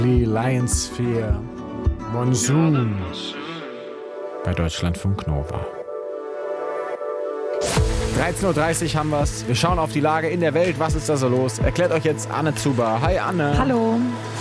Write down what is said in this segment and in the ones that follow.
Lionsphere, Monsun bei Deutschlandfunk Nova. 13.30 Uhr haben wir's. Wir schauen auf die Lage in der Welt. Was ist da so los? Erklärt euch jetzt Anne Zuber. Hi Anne. Hallo.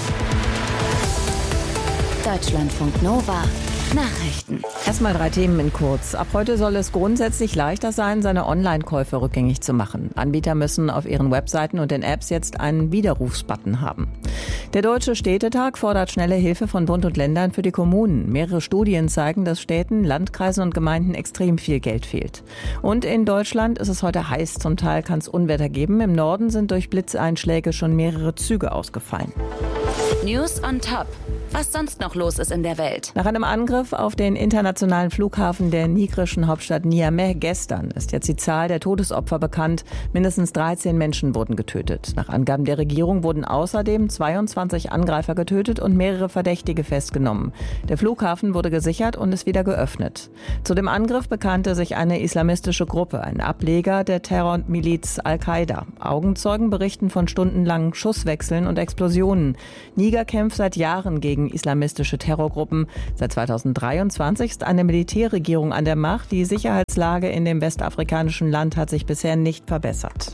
Deutschlandfunk Nova. Nachrichten. Erstmal 3 Themen in kurz. Ab heute soll es grundsätzlich leichter sein, seine Online-Käufe rückgängig zu machen. Anbieter müssen auf ihren Webseiten und in Apps jetzt einen Widerrufsbutton haben. Der Deutsche Städtetag fordert schnelle Hilfe von Bund und Ländern für die Kommunen. Mehrere Studien zeigen, dass Städten, Landkreisen und Gemeinden extrem viel Geld fehlt. Und in Deutschland ist es heute heiß. Zum Teil kann es Unwetter geben. Im Norden sind durch Blitzeinschläge schon mehrere Züge ausgefallen. News on top. Was sonst noch los ist in der Welt. Nach einem Angriff auf den internationalen Flughafen der nigerischen Hauptstadt Niamey gestern ist jetzt die Zahl der Todesopfer bekannt. Mindestens 13 Menschen wurden getötet. Nach Angaben der Regierung wurden außerdem 22 Angreifer getötet und mehrere Verdächtige festgenommen. Der Flughafen wurde gesichert und ist wieder geöffnet. Zu dem Angriff bekannte sich eine islamistische Gruppe, ein Ableger der Terrormiliz Al-Qaida. Augenzeugen berichten von stundenlangen Schusswechseln und Explosionen. Niger kämpft seit Jahren gegen islamistische Terrorgruppen. Seit 2023 ist eine Militärregierung an der Macht. Die Sicherheitslage in dem westafrikanischen Land hat sich bisher nicht verbessert.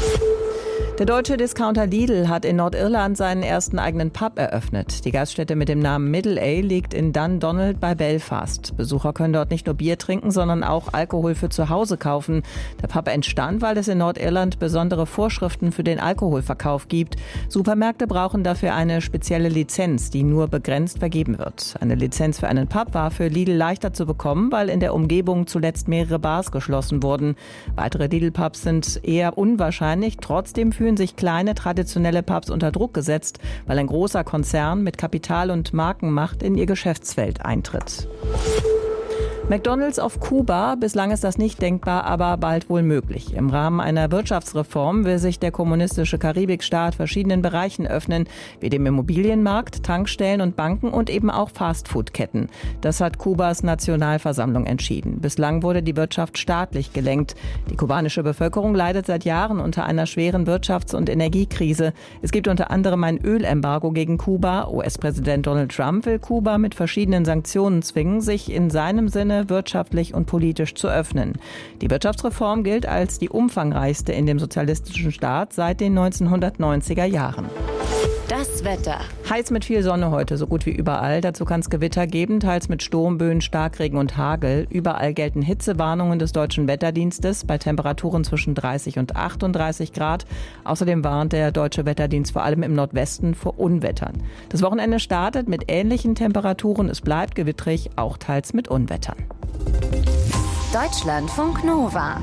Der deutsche Discounter Lidl hat in Nordirland seinen ersten eigenen Pub eröffnet. Die Gaststätte mit dem Namen Middle A liegt in Dundonald bei Belfast. Besucher können dort nicht nur Bier trinken, sondern auch Alkohol für zu Hause kaufen. Der Pub entstand, weil es in Nordirland besondere Vorschriften für den Alkoholverkauf gibt. Supermärkte brauchen dafür eine spezielle Lizenz, die nur begrenzt vergeben wird. Eine Lizenz für einen Pub war für Lidl leichter zu bekommen, weil in der Umgebung zuletzt mehrere Bars geschlossen wurden. Weitere Lidl-Pubs sind eher unwahrscheinlich. Trotzdem fühlen sich kleine traditionelle Pubs unter Druck gesetzt, weil ein großer Konzern mit Kapital und Markenmacht in ihr Geschäftsfeld eintritt. McDonald's auf Kuba, bislang ist das nicht denkbar, aber bald wohl möglich. Im Rahmen einer Wirtschaftsreform will sich der kommunistische Karibikstaat verschiedenen Bereichen öffnen, wie dem Immobilienmarkt, Tankstellen und Banken und eben auch Fastfood-Ketten. Das hat Kubas Nationalversammlung entschieden. Bislang wurde die Wirtschaft staatlich gelenkt. Die kubanische Bevölkerung leidet seit Jahren unter einer schweren Wirtschafts- und Energiekrise. Es gibt unter anderem ein Ölembargo gegen Kuba. US-Präsident Donald Trump will Kuba mit verschiedenen Sanktionen zwingen, sich in seinem Sinne wirtschaftlich und politisch zu öffnen. Die Wirtschaftsreform gilt als die umfangreichste in dem sozialistischen Staat seit den 1990er Jahren. Das Wetter. Heiß mit viel Sonne heute, so gut wie überall. Dazu kann es Gewitter geben, teils mit Sturmböen, Starkregen und Hagel. Überall gelten Hitzewarnungen des Deutschen Wetterdienstes bei Temperaturen zwischen 30 und 38 Grad. Außerdem warnt der Deutsche Wetterdienst vor allem im Nordwesten vor Unwettern. Das Wochenende startet mit ähnlichen Temperaturen. Es bleibt gewittrig, auch teils mit Unwettern. Deutschlandfunk Nova.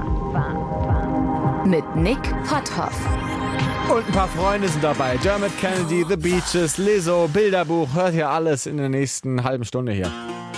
Mit Nick Potthoff. Und ein paar Freunde sind dabei. Dermot Kennedy, The Beaches, Lizzo, Bilderbuch. Hört ihr alles in der nächsten halben Stunde hier.